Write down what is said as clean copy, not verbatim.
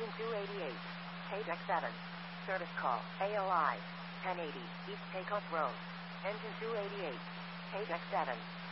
Engine 288. Paydeck 7. Service call. AOI. 1080. East Takeoff Road. Engine 288. Paydeck 7.